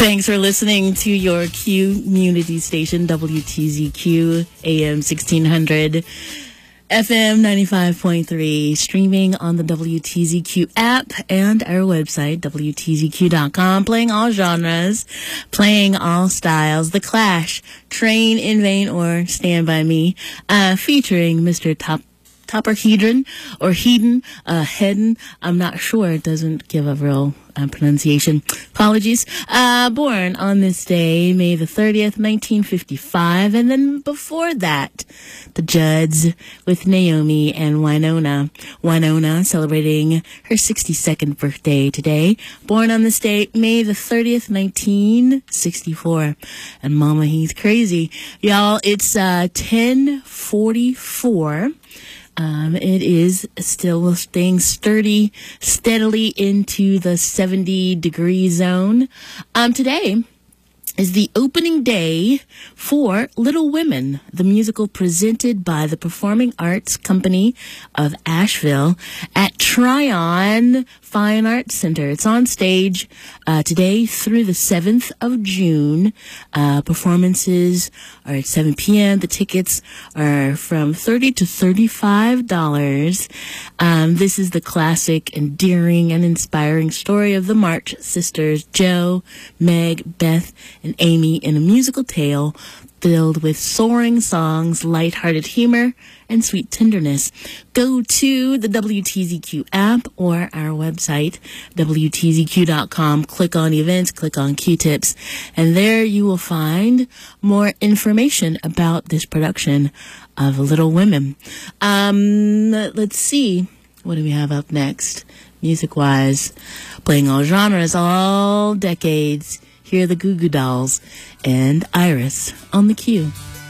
Thanks for listening to your community station, WTZQ, AM 1600, FM 95.3, streaming on the WTZQ app and our website, WTZQ.com, playing all genres, playing all styles. The Clash, Train in Vain or Stand By Me, featuring Mr. Topperhedron or Hedon, I'm not sure. It doesn't give a real pronunciation. Apologies. Born on this day, May the 30th, 1955. And then before that, the Judds with Naomi and Winona. Winona celebrating her 62nd birthday today. Born on this day, May the 30th, 1964. And Mama, he's crazy. Y'all, it's 10:44. It is still staying steadily into the 70-degree zone. Today is the opening day for Little Women, the musical presented by the Performing Arts Company of Asheville at Tryon Fine Arts Center. It's on stage today through the 7th of June. Performances are at 7 p.m. The tickets are from $30 to $35. This is the classic, endearing, and inspiring story of the March sisters, Jo, Meg, Beth, and Amy, in a musical tale filled with soaring songs, lighthearted humor, and sweet tenderness. Go to the WTZQ app or our website, WTZQ.com. Click on events, click on Q-Tips, and there you will find more information about this production of Little Women. Let's see. What do we have up next? Music-wise, playing all genres, all decades. Here are the Goo Goo Dolls and Iris on the Q.